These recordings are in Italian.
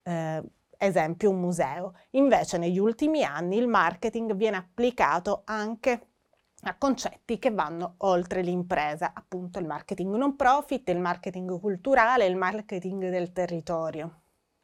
esempio un museo. Invece negli ultimi anni il marketing viene applicato anche a concetti che vanno oltre l'impresa, appunto il marketing non profit, il marketing culturale, il marketing del territorio.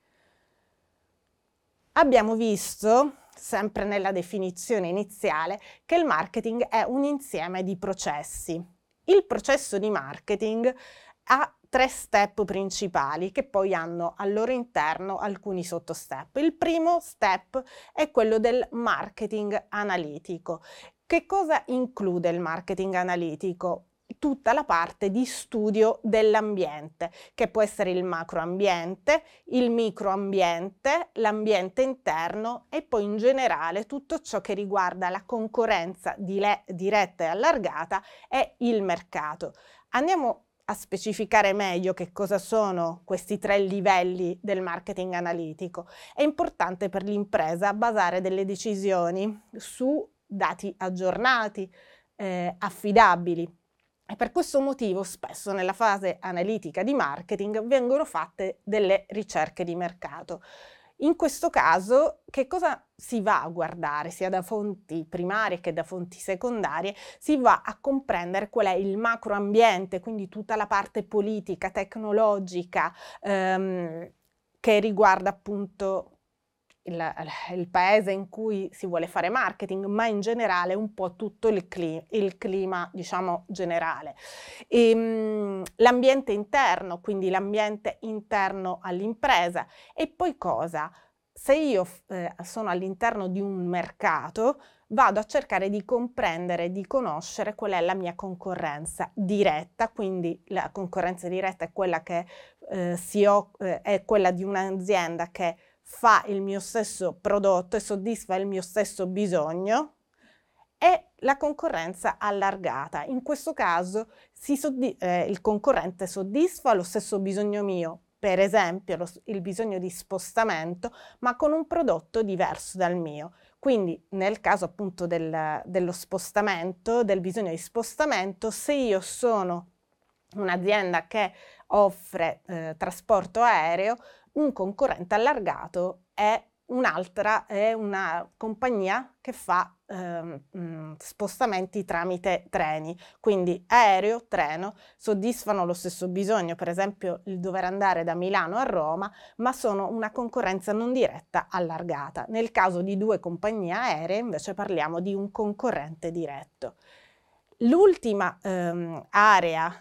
Abbiamo visto, sempre nella definizione iniziale, che il marketing è un insieme di processi. Il processo di marketing ha 3 step principali che poi hanno al loro interno alcuni sottostep. Il primo step è quello del marketing analitico. Che cosa include il marketing analitico? Tutta la parte di studio dell'ambiente, che può essere il macroambiente, il microambiente, l'ambiente interno e poi in generale tutto ciò che riguarda la concorrenza diretta e allargata e il mercato. Andiamo a specificare meglio che cosa sono questi 3 livelli del marketing analitico. È importante per l'impresa basare delle decisioni su dati aggiornati, affidabili. E per questo motivo spesso nella fase analitica di marketing vengono fatte delle ricerche di mercato. In questo caso che cosa si va a guardare sia da fonti primarie che da fonti secondarie? Si va a comprendere qual è il macroambiente, quindi tutta la parte politica, tecnologica, che riguarda appunto il paese in cui si vuole fare marketing, ma in generale un po' tutto il clima, diciamo, generale. L'ambiente interno, quindi l'ambiente interno all'impresa. E poi cosa? Se io sono all'interno di un mercato, vado a cercare di comprendere, di conoscere qual è la mia concorrenza diretta, quindi la concorrenza diretta è quella che è quella di un'azienda che fa il mio stesso prodotto e soddisfa il mio stesso bisogno, e la concorrenza allargata. In questo caso il concorrente soddisfa lo stesso bisogno mio, per esempio il bisogno di spostamento, ma con un prodotto diverso dal mio. Quindi nel caso appunto dello spostamento, del bisogno di spostamento, se io sono un'azienda che offre trasporto aereo, un concorrente allargato è una compagnia che fa spostamenti tramite treni, quindi aereo, treno, soddisfano lo stesso bisogno, per esempio il dover andare da Milano a Roma, ma sono una concorrenza non diretta allargata. Nel caso di 2 compagnie aeree invece parliamo di un concorrente diretto. L'ultima area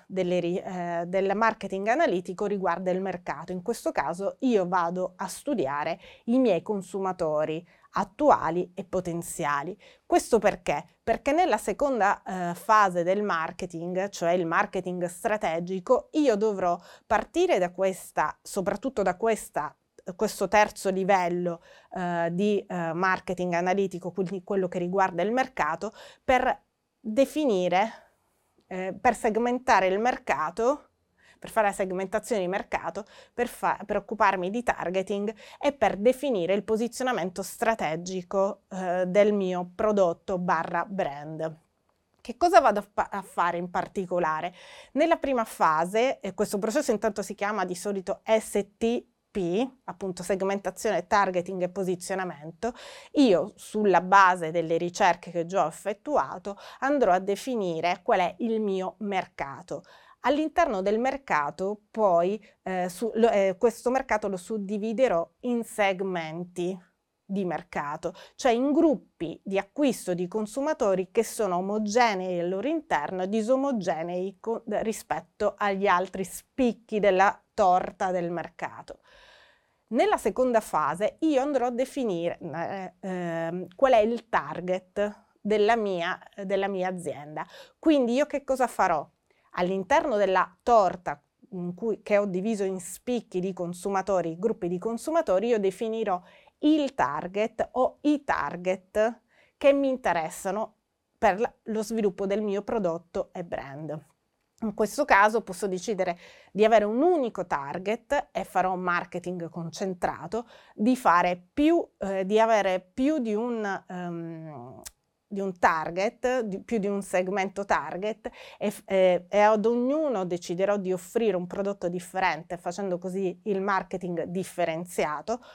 del marketing analitico riguarda il mercato. In questo caso io vado a studiare i miei consumatori attuali e potenziali. Questo perché? Perché nella seconda fase del marketing, cioè il marketing strategico, io dovrò partire da soprattutto da questo terzo livello di marketing analitico, quindi quello che riguarda il mercato, per definire, per segmentare il mercato, per fare la segmentazione di mercato, per occuparmi di targeting e per definire il posizionamento strategico del mio prodotto barra brand. Che cosa vado a fare in particolare? Nella prima fase, questo processo intanto si chiama di solito STP, appunto segmentazione, targeting e posizionamento, io sulla base delle ricerche che già ho effettuato andrò a definire qual è il mio mercato. All'interno del mercato poi questo mercato lo suddividerò in segmenti di mercato, cioè in gruppi di acquisto di consumatori che sono omogenei al loro interno e disomogenei rispetto agli altri spicchi della torta del mercato. Nella seconda fase io andrò a definire qual è il target della mia azienda. Quindi io che cosa farò? All'interno della torta che ho diviso in spicchi di consumatori, gruppi di consumatori, io definirò il target o i target che mi interessano per lo sviluppo del mio prodotto e brand. In questo caso posso decidere di avere un unico target e farò marketing concentrato, di avere più di un di un target, più di un segmento target e ad ognuno deciderò di offrire un prodotto differente, facendo così il marketing differenziato,